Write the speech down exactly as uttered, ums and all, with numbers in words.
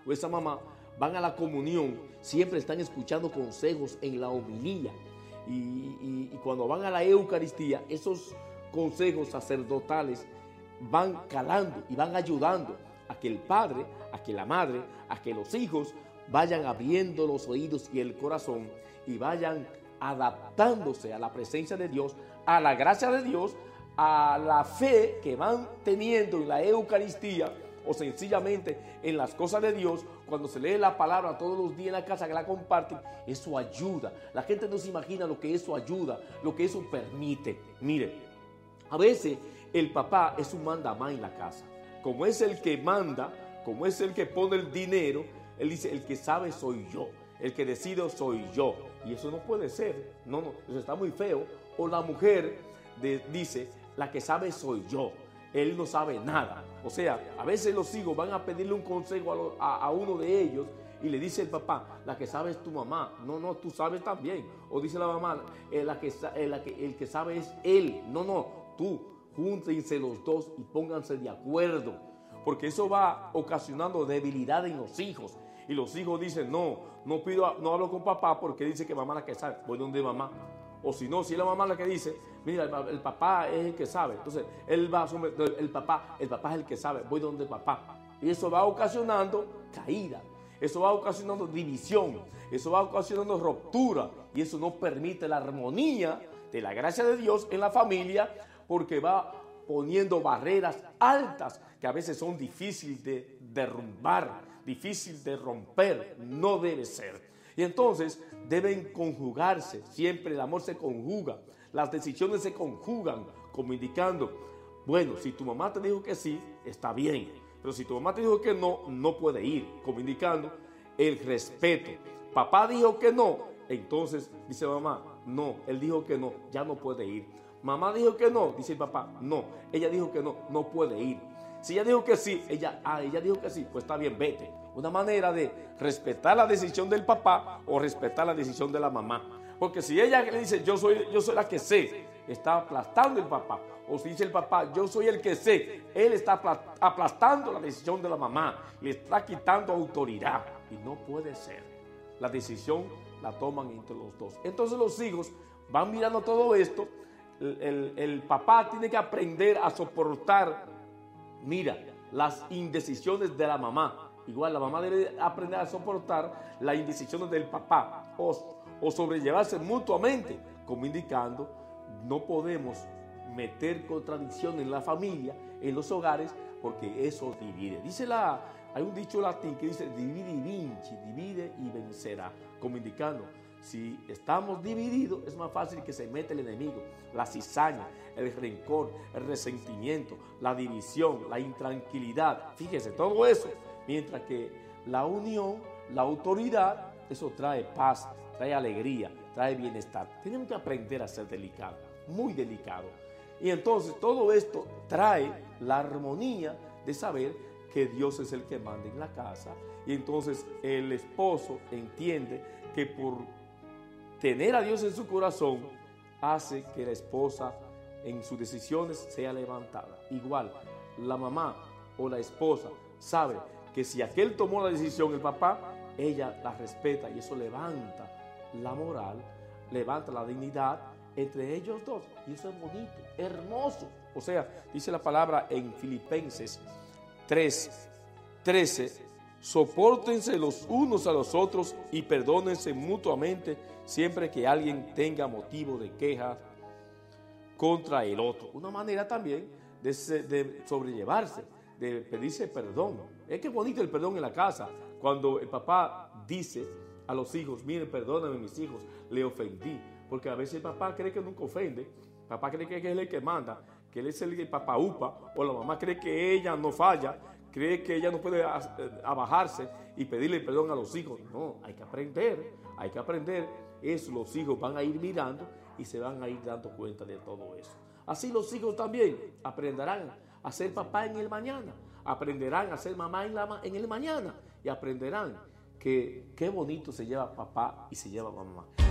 o esa mamá van a la comunión, siempre están escuchando consejos en la homilía. Y, y, y cuando van a la Eucaristía, esos consejos sacerdotales van calando y van ayudando a que el padre, a que la madre, a que los hijos vayan abriendo los oídos y el corazón y vayan adaptándose a la presencia de Dios, a la gracia de Dios, a la fe que van teniendo en la Eucaristía o sencillamente en las cosas de Dios. Cuando se lee la palabra todos los días en la casa, que la comparten, eso ayuda. La gente no se imagina lo que eso ayuda, lo que eso permite. Mire, a veces el papá es un mandamás en la casa. Como es el que manda, como es el que pone el dinero, él dice, el que sabe soy yo, el que decide soy yo. Y eso no puede ser, no, no, eso está muy feo. O la mujer de, dice, la que sabe soy yo, él no sabe nada. O sea, a veces los hijos van a pedirle un consejo a, lo, a, a uno de ellos y le dice el papá, la que sabe es tu mamá. No, no, tú sabes también. O dice la mamá, eh, la que, eh, la que, el que sabe es él. No, no, tú. Júntense los dos y pónganse de acuerdo, porque eso va ocasionando debilidad en los hijos. Y los hijos dicen, no, no pido, no hablo con papá porque dice que mamá es la que sabe. Voy donde mamá. O si no, si es la mamá la que dice, mira, el, el papá es el que sabe. Entonces, él va a asumir, el papá, el papá es el que sabe. Voy donde papá. Y eso va ocasionando caída. Eso va ocasionando división. Eso va ocasionando ruptura. Y eso no permite la armonía de la gracia de Dios en la familia, porque va poniendo barreras altas que a veces son difíciles de derrumbar, difíciles de romper. No debe ser. Y entonces deben conjugarse, siempre el amor se conjuga, las decisiones se conjugan, como indicando, bueno, si tu mamá te dijo que sí, está bien, pero si tu mamá te dijo que no, no puede ir, como indicando el respeto. Papá dijo que no, entonces dice mamá, no, él dijo que no, ya no puede ir. Mamá dijo que no, dice el papá, no, ella dijo que no, no puede ir. Si ella dijo que sí, ella, ah, ella dijo que sí, pues está bien, vete. Una manera de respetar la decisión del papá o respetar la decisión de la mamá. Porque si ella le dice, yo soy, yo soy la que sé, está aplastando el papá. O si dice el papá, yo soy el que sé, él está aplastando la decisión de la mamá, le está quitando autoridad. Y no puede ser. La decisión la toman entre los dos. Entonces los hijos van mirando todo esto. El, el, el papá tiene que aprender a soportar, mira, las indecisiones de la mamá. Igual la mamá debe aprender a soportar las indecisiones del papá o, o sobrellevarse mutuamente, como indicando, no podemos meter contradicción en la familia, en los hogares, porque eso divide. Dice la, hay un dicho latín que dice divide y vinci, divide y vencerá, como indicando, si estamos divididos es más fácil que se meta el enemigo, la cizaña, el rencor, el resentimiento, la división, la intranquilidad. Fíjese, todo eso. Mientras que la unión, la autoridad, eso trae paz, trae alegría, trae bienestar. Tenemos que aprender a ser delicados, muy delicados. Y entonces todo esto trae la armonía de saber que Dios es el que manda en la casa. Y entonces el esposo entiende que por tener a Dios en su corazón hace que la esposa en sus decisiones sea levantada. Igual, la mamá o la esposa sabe que si aquel tomó la decisión, el papá, ella la respeta y eso levanta la moral, levanta la dignidad entre ellos dos. Y eso es bonito, hermoso. O sea, dice la palabra en Filipenses tres, trece, sopórtense los unos a los otros y perdónense mutuamente siempre que alguien tenga motivo de queja contra el otro. Una manera también de, de sobrellevarse, de pedirse perdón. Es que es bonito el perdón en la casa, cuando el papá dice a los hijos, miren, perdóname mis hijos, le ofendí, porque a veces el papá cree que nunca ofende, el papá cree que es el que manda, que él es el papá upa, o la mamá cree que ella no falla, cree que ella no puede abajarse y pedirle perdón a los hijos. No, hay que aprender, hay que aprender, eso los hijos van a ir mirando y se van a ir dando cuenta de todo eso. Así los hijos también aprenderán a ser papá en el mañana, aprenderán a ser mamá en, la, en el mañana y aprenderán que qué bonito se lleva papá y se lleva mamá.